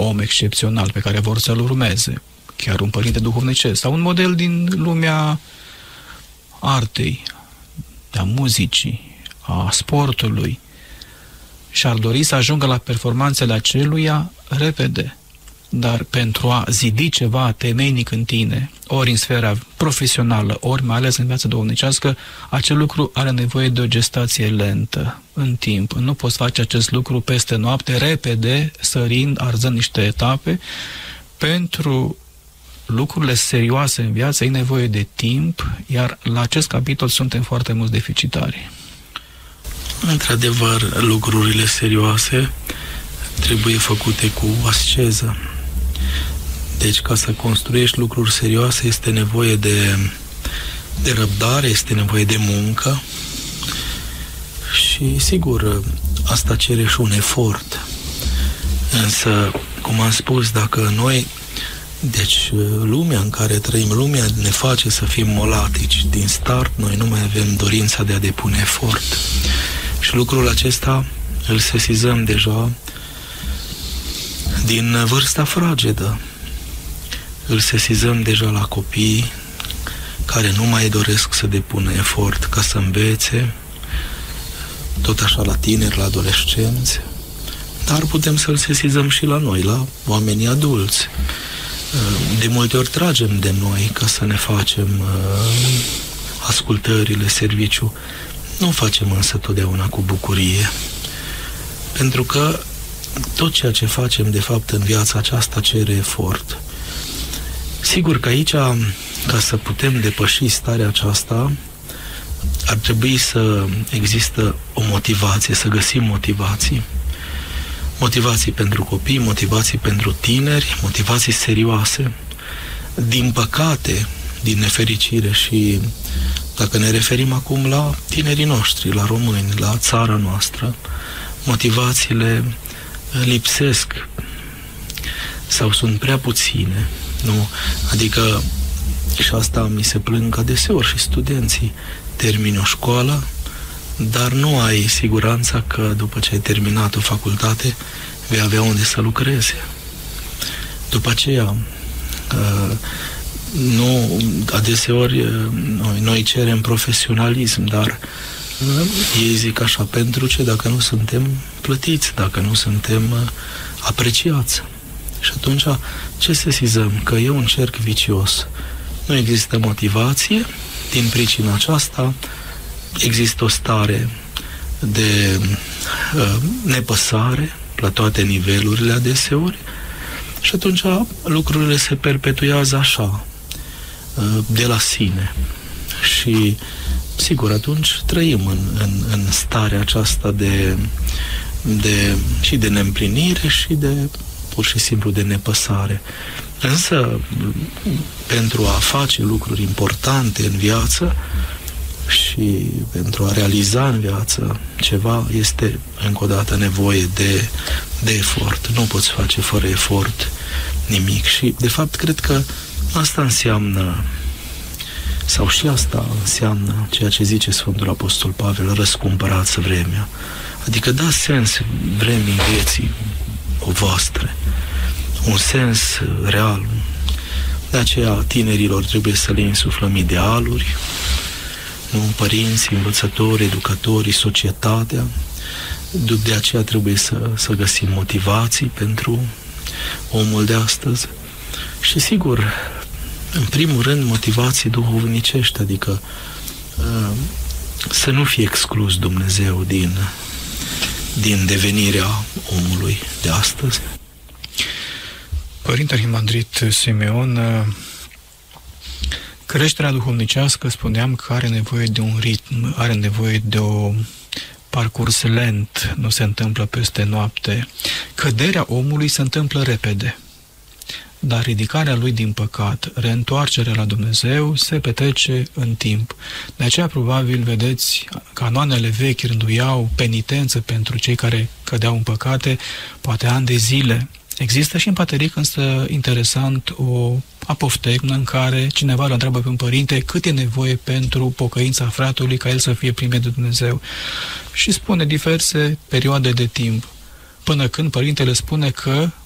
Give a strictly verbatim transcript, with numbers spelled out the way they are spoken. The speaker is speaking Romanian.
om excepțional pe care vor să-l urmeze, chiar un părinte duhovnicesc, sau un model din lumea artei, a muzicii, a sportului, și ar dori să ajungă la performanțele aceluia repede, dar pentru a zidi ceva temeinic în tine, ori în sfera profesională, ori mai ales în viața duhovnicească, acel lucru are nevoie de o gestație lentă, în timp. Nu poți face acest lucru peste noapte, repede, sărind, arzând niște etape. Pentru lucrurile serioase în viață e nevoie de timp, iar la acest capitol suntem foarte mulți deficitari. Într-adevăr, lucrurile serioase trebuie făcute cu asceză. Deci, ca să construiești lucruri serioase, este nevoie de, de răbdare, este nevoie de muncă și, sigur, asta cere și un efort. Însă, cum am spus, dacă noi, deci lumea în care trăim, lumea ne face să fim molatici. Din start, noi nu mai avem dorința de a depune efort. Și lucrul acesta îl sesizăm deja din vârsta fragedă. Îl sesizăm deja la copii care nu mai doresc să depună efort ca să învețe, tot așa la tineri, la adolescenți, dar putem să-l sesizăm și la noi, la oamenii adulți. De multe ori tragem de noi ca să ne facem ascultările, serviciu. Nu facem însă totdeauna cu bucurie, pentru că tot ceea ce facem, de fapt, în viața aceasta cere efort. Sigur că aici, ca să putem depăși starea aceasta, ar trebui să există o motivație, să găsim motivații. Motivații pentru copii, motivații pentru tineri, motivații serioase. Din păcate, din nefericire și dacă ne referim acum la tinerii noștri, la români, la țara noastră, motivațiile lipsesc sau sunt prea puține, nu? Adică, și asta mi se plâng adeseori și studenții, termini o școală, dar nu ai siguranța că după ce ai terminat o facultate vei avea unde să lucreze. După aceea, nu, adeseori noi, noi cerem profesionalism, dar ei zic așa, pentru ce? Dacă nu suntem plătiți, dacă nu suntem apreciați. Și atunci, ce sesizăm? Că e un cerc vicios. Nu există motivație, din pricina aceasta există o stare de uh, nepăsare la toate nivelurile adeseori și atunci lucrurile se perpetuează așa, uh, de la sine. Și sigur, atunci trăim în, în, în starea aceasta de, de, și de neîmplinire și de pur și simplu de nepăsare. Însă, pentru a face lucruri importante în viață și pentru a realiza în viață ceva, este încă o dată nevoie de, de efort. Nu poți face fără efort nimic. Și, de fapt, cred că asta înseamnă, sau și asta înseamnă ceea ce zice Sfântul Apostol Pavel, răscumpărați vremea. Adică dați sens vremii vieții voastre, un sens real. De aceea tinerilor trebuie să le insuflăm idealuri, nu? Părinții, învățători, educatorii, societatea. De aceea trebuie să, să găsim motivații pentru omul de astăzi. Și sigur, în primul rând, motivații duhovnicești, adică să nu fie exclus Dumnezeu din, din devenirea omului de astăzi. Părinte Arhimandrit Simeon, creșterea duhovnicească, spuneam că are nevoie de un ritm, are nevoie de o parcurs lent, nu se întâmplă peste noapte. Căderea omului se întâmplă repede, dar ridicarea lui din păcat, reîntoarcerea la Dumnezeu, se petrece în timp. De aceea, probabil, vedeți, canoanele vechi rânduiau penitență pentru cei care cădeau în păcate, poate ani de zile. Există și în Pateric, însă, interesant, o apoftegmă în care cineva îl întreabă pe un părinte cât e nevoie pentru pocăința fratului ca el să fie primit de Dumnezeu. Și spune diverse perioade de timp, până când părintele spune că